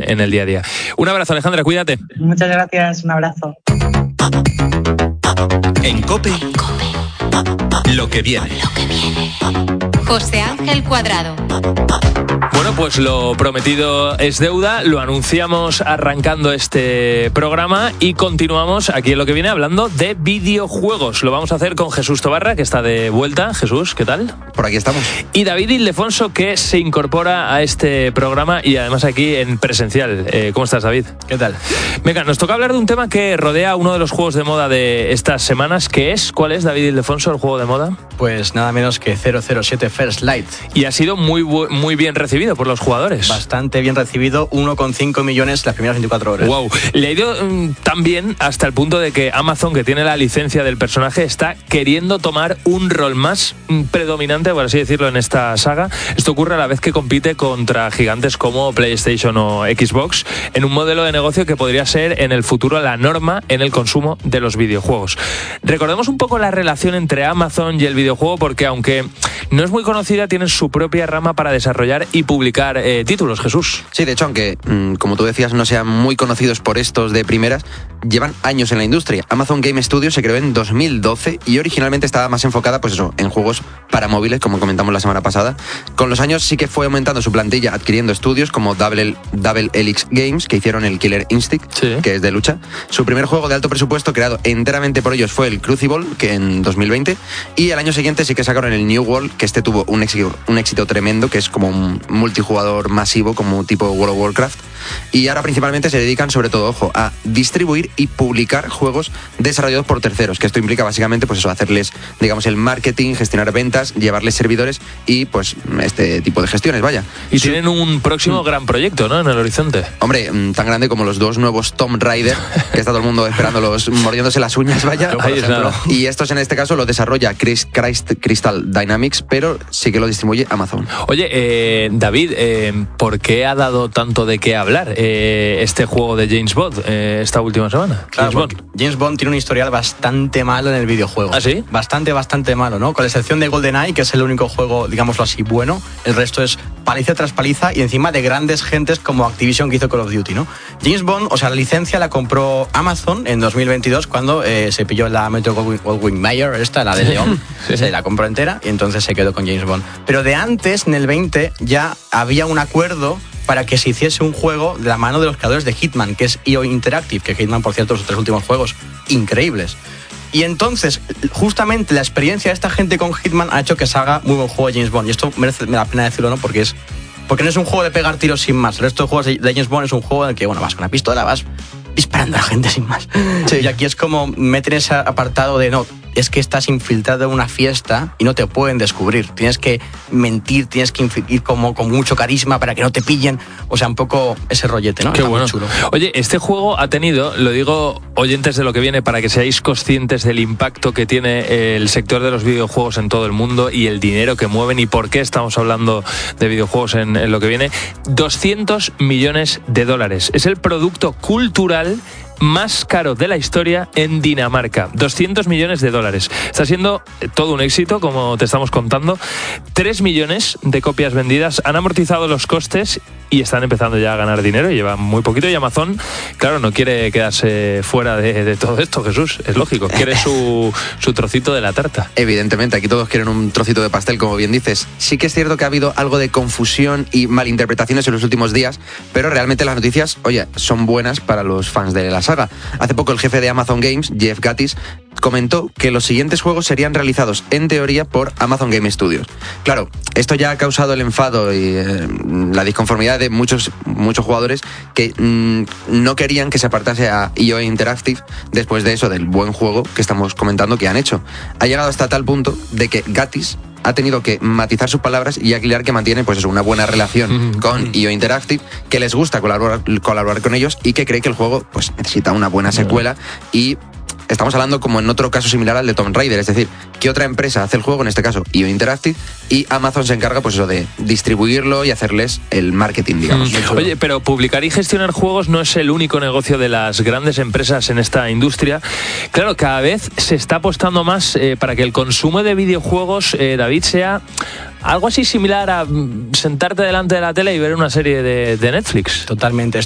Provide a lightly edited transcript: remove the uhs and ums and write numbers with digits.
en el día a día. Un abrazo, Alejandra, cuídate. Muchas gracias, un abrazo. En COPE, lo que viene. José Ángel Cuadrado. Bueno, pues lo prometido es deuda, lo anunciamos arrancando este programa y continuamos aquí en lo que viene hablando de videojuegos. Lo vamos a hacer con Jesús Tobarra, que está de vuelta. Jesús, ¿qué tal? Por aquí estamos. Y David Ildefonso, que se incorpora a este programa y además aquí en presencial. ¿Cómo estás, David? ¿Qué tal? Venga, nos toca hablar de un tema que rodea uno de los juegos de moda de estas semanas, que es, ¿cuál es, David Ildefonso, el juego de moda? Pues nada menos que 007 First Light. Y ha sido muy bien recibido por los jugadores. Bastante bien recibido, 1,5 millones las primeras 24 horas. Wow. Le ha ido tan bien hasta el punto de que Amazon, que tiene la licencia del personaje, está queriendo tomar un rol más predominante, por así decirlo, en esta saga. Esto ocurre a la vez que compite contra gigantes como PlayStation o Xbox en un modelo de negocio que podría ser en el futuro la norma en el consumo de los videojuegos. Recordemos un poco la relación entre Amazon y el videojuego, porque aunque no es muy conocida, tienen su propia rama para desarrollar y publicar títulos, Jesús. Sí, de hecho, aunque, como tú decías, no sean muy conocidos por estos de primeras, llevan años en la industria. Amazon Game Studios se creó en 2012 y originalmente estaba más enfocada, pues eso, en juegos para móviles, como comentamos la semana pasada. Con los años sí que fue aumentando su plantilla, adquiriendo estudios como Double Helix Games, que hicieron el Killer Instinct, sí, que es de lucha. Su primer juego de alto presupuesto, creado enteramente por ellos, fue el Crucible, que en 2020, y al año siguiente sí que sacaron el New World, que este tuvo un éxito tremendo, que es como un multijugador masivo, como tipo World of Warcraft. Y ahora principalmente se dedican, sobre todo, ojo, a distribuir y publicar juegos desarrollados por terceros, que esto implica básicamente, pues eso, hacerles, digamos, el marketing, gestionar ventas, llevarles servidores y, pues, este tipo de gestiones, vaya. Y tienen un próximo gran proyecto, ¿no?, en el horizonte. Hombre, tan grande como los dos nuevos Tomb Raider, que está todo el mundo esperándolos, mordiéndose las uñas, vaya. Ahí está. Y estos, en este caso, lo desarrolla Crystal Dynamics, pero sí que lo distribuye Amazon. Oye, David, ¿por qué ha dado tanto de qué hablar este juego de James Bond esta última semana? Claro, James Bond tiene un historial bastante malo en el videojuego. ¿Ah, sí? Bastante malo, ¿no? Con la excepción de GoldenEye, que es el único juego, digámoslo así, bueno. El resto es paliza tras paliza y encima de grandes gentes como Activision, que hizo Call of Duty, ¿no? James Bond, o sea, la licencia la compró Amazon en 2022 cuando se pilló la Metro-Goldwyn-Mayer, la de León, sí. Se la compró entera y entonces se quedó con James Bond. Pero de antes, en el 20, ya había un acuerdo para que se hiciese un juego de la mano de los creadores de Hitman, que es IO Interactive, que Hitman, por cierto, sus 3 últimos juegos, increíbles. Y entonces, justamente la experiencia de esta gente con Hitman ha hecho que salga muy buen juego de James Bond. Y esto merece la pena decirlo, ¿no? Porque no es un juego de pegar tiros sin más. El resto de juegos de James Bond es un juego en el que, bueno, vas con una pistola, vas disparando a la gente sin más. Sí. Y aquí es como meten ese apartado de no, es que estás infiltrado en una fiesta y no te pueden descubrir. Tienes que mentir, tienes que ir como con mucho carisma para que no te pillen. O sea, un poco ese rollete, ¿no? Qué está bueno. Muy chulo. Oye, este juego ha tenido, lo digo oyentes de lo que viene, para que seáis conscientes del impacto que tiene el sector de los videojuegos en todo el mundo y el dinero que mueven y por qué estamos hablando de videojuegos en lo que viene. $200 millones. Es el producto cultural más caro de la historia en Dinamarca. $200 millones. Está siendo todo un éxito, como te estamos contando. 3 millones de copias vendidas, han amortizado los costes y están empezando ya a ganar dinero, y llevan muy poquito. Y Amazon, claro, no quiere quedarse fuera de todo esto, Jesús, es lógico, quiere su trocito de la tarta. Evidentemente, aquí todos quieren un trocito de pastel, como bien dices. Sí que es cierto que ha habido algo de confusión y malinterpretaciones en los últimos días, pero realmente las noticias, oye, son buenas para los fans de la saga. Hace poco el jefe de Amazon Games, Jeff Gattis, comentó que los siguientes juegos serían realizados, en teoría, por Amazon Game Studios. Claro, esto ya ha causado el enfado y la disconformidad de muchos jugadores que no querían que se apartase a IO Interactive después de eso, del buen juego que estamos comentando que han hecho. Ha llegado hasta tal punto de que Gattis ha tenido que matizar sus palabras y aclarar que mantiene, pues eso, una buena relación con IO Interactive, que les gusta colaborar con ellos y que cree que el juego, pues, necesita una buena secuela. Y estamos hablando como en otro caso similar al de Tomb Raider, es decir, que otra empresa hace el juego, en este caso IO Interactive, y Amazon se encarga, pues eso, de distribuirlo y hacerles el marketing, digamos. Oye, pero publicar y gestionar juegos no es el único negocio de las grandes empresas en esta industria. Claro, cada vez se está apostando más para que el consumo de videojuegos, David, sea algo así similar a sentarte delante de la tele y ver una serie de Netflix. Totalmente.